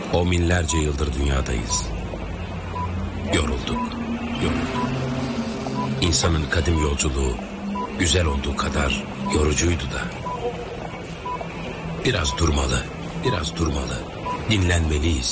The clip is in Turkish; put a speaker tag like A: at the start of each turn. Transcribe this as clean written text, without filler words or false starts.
A: O binlerce yıldır dünyadayız. Yorulduk. İnsanın kadim yolculuğu güzel olduğu kadar yorucuydu da. Biraz durmalı. Dinlenmeliyiz.